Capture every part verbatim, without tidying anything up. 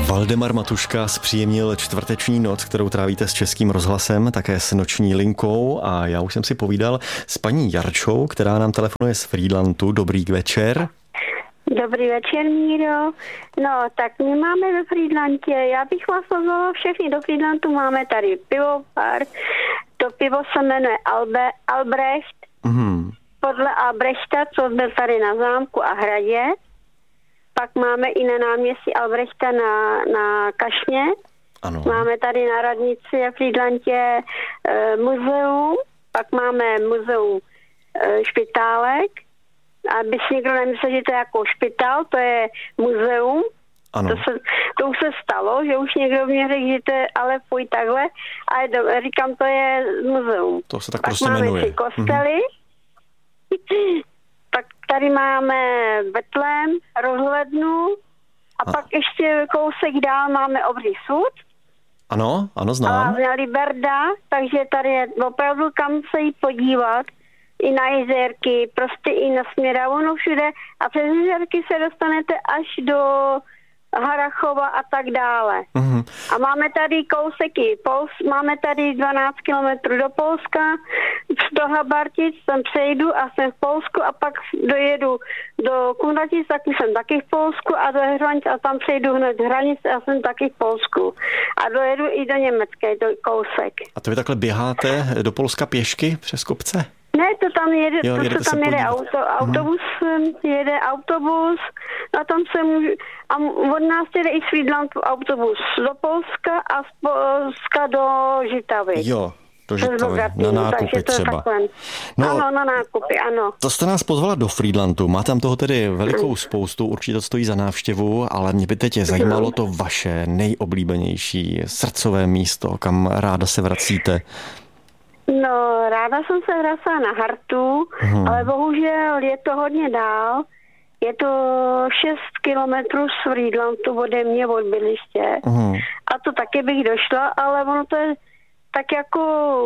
Valdemar Matuška zpříjemnil čtvrteční noc, kterou trávíte s Českým rozhlasem, také s noční linkou, a já už jsem si povídal s paní Jarčou, která nám telefonuje z Frýdlantu. Dobrý večer. Dobrý večer, Míro. No, tak my máme ve Frýdlantě, já bych vás pozvala všechny do Frýdlantu, máme tady pivovar, to pivo se jmenuje Albe, Albrecht, mm. podle Albrechta, co byl tady na Zámku a Hradě. Pak máme i na náměstí Albrechta na, na Kašně. Ano. Máme tady na radnici v Frýdlantě e, muzeum, pak máme muzeum e, špitálek. Aby si někdo nemyslel, že to je jako špitál, to je muzeum. Ano. To, se, to už se stalo, že už někdo mě řekl, že to je, ale fuj takhle. Ale do, říkám, to je muzeum. To se tak pak prostě máme jmenuje. Tři kostely. Mm-hmm. Pak tady máme Betlém, rozhlednu. A, a pak ještě kousek dál máme Obří sud. Ano, ano, znám. A Liberda, takže tady je opravdu kam se jít podívat. I na jezérky, prostě i na Směravonu všude a přes jezérky se dostanete až do Harachova a tak dále. Mm-hmm. A máme tady kouseky, Pols, máme tady dvanáct kilometrů do Polska, do Habartic, tam přejdu a jsem v Polsku a pak dojedu do Kunratic, tak jsem taky v Polsku a do Hranic a tam přejdu hned hranice a jsem taky v Polsku. A dojedu i do Německé, do kousek. A to vy takhle běháte do Polska pěšky přes kopce? Ne, to tam jede, jo, to, to tam jede auto, autobus, hmm. jede autobus, a tam se můžu, a od nás jede i z Frýdlantu autobus do Polska a z Polska do Žitavy. Jo, do Žitavy, na nákupy třeba. No, ano, na nákupy, ano. To jste nás pozvala do Frýdlantu, má tam toho tedy velikou spoustu, určitě to stojí za návštěvu, ale mě by teď zajímalo to vaše nejoblíbenější srdcové místo, kam ráda se vracíte. No, ráda jsem se vracela na Hartu, hmm. ale bohužel je to hodně dál. Je to šest kilometrů z Frýdlantu ode mě od bydliště. Hmm. A to taky bych došla, ale ono to je tak jako,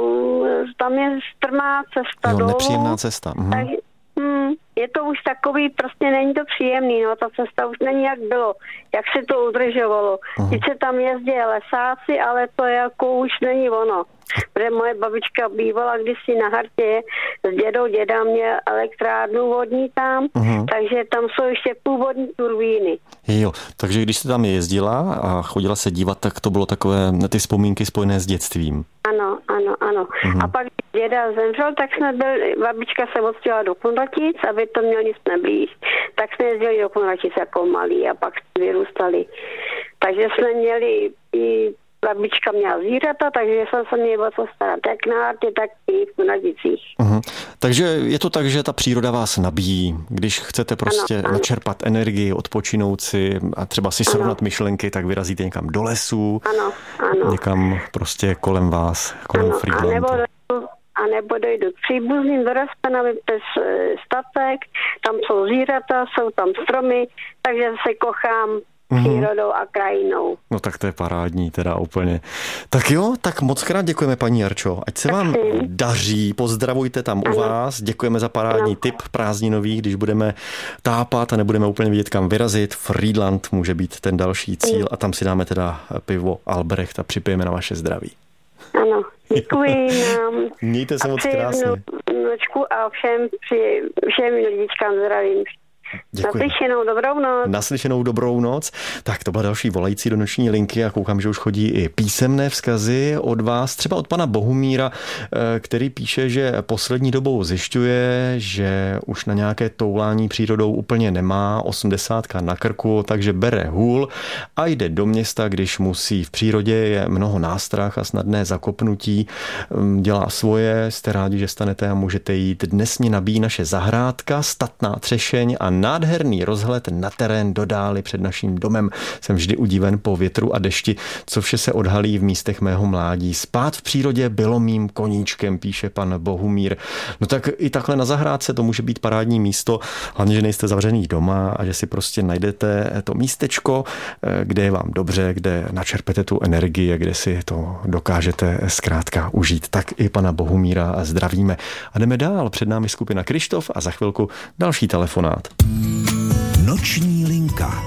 tam je strmá cesta jo, dolů. nepříjemná cesta. Hmm. Tak, hmm, je to už takový, prostě není to příjemný, no, ta cesta už není jak bylo, jak se to udržovalo. Hmm. Teď se tam jezdí lesáci, ale to jako už není ono. Protože moje babička bývala kdysi na Hartě, s dědou, děda měl elektrárnu vodní tam, uh-huh. takže tam jsou ještě původní turbíny. Jo, takže když jste tam jezdila a chodila se dívat, tak to bylo takové ty vzpomínky spojené s dětstvím. Ano, ano, ano. Uh-huh. A pak děda zemřel, tak jsme byli, babička se odstěhovala do Kunratic, aby to měli jsme blíž, tak jsme jezdili do Kunratic jako malí a pak vyrůstali. Takže jsme měli i babička měla zvířata, takže jsem se měla co starat jak na Hartě, tak i v Kunraticích. Uh-huh. Takže je to tak, že ta příroda vás nabíjí, když chcete prostě ano, ano. načerpat energii, odpočinout si a třeba si srovnat ano. myšlenky, tak vyrazíte někam do lesů, ano, ano. někam prostě kolem vás, kolem Frýdlantu. A nebo dojdu, a nebo dojdu k příbuzným do Raspanavi přes statek, tam jsou zvířata, jsou tam stromy, takže se kochám přírodou a krajinou. No tak to je parádní teda úplně. Tak jo, tak moc krát děkujeme, paní Jarčo. Ať se tak vám si. daří, pozdravujte tam ano. u vás. Děkujeme za parádní ano. tip prázdninový, když budeme tápat a nebudeme úplně vidět, kam vyrazit. Frýdlant může být ten další cíl a tam si dáme teda pivo Albrecht a připijeme na vaše zdraví. Ano, děkuji nám. Mějte se moc krásně. Nočku a všem, při, všem lidičkám zdravím. Děkuji. Naslyšenou dobrou noc. Naslyšenou dobrou noc. Tak to byla další volající do noční linky a koukám, že už chodí i písemné vzkazy od vás, třeba od pana Bohumíra, který píše, že poslední dobou zjišťuje, že už na nějaké toulání přírodou úplně nemá, osmdesátka na krku, takže bere hůl a jde do města, když musí. V přírodě je mnoho nástrah a snadné zakopnutí. Dělá svoje, jste rádi, že stanete a můžete jít. Dnes mě nabíjí naše zahrádka, statná třešeň a nádherný rozhled na terén do dály před naším domem. Jsem vždy udíven po větru a dešti, co vše se odhalí v místech mého mládí. Spát v přírodě bylo mým koníčkem, píše pan Bohumír. No tak i takhle na zahrádce to může být parádní místo, hlavně, že nejste zavřený doma a že si prostě najdete to místečko, kde je vám dobře, kde načerpete tu energii, kde si to dokážete zkrátka užít. Tak i pana Bohumíra zdravíme. A jdeme dál. Před námi skupina Krištof a za chvilku další telefonát. Noční linka.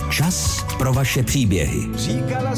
Čas pro vaše příběhy. Říkala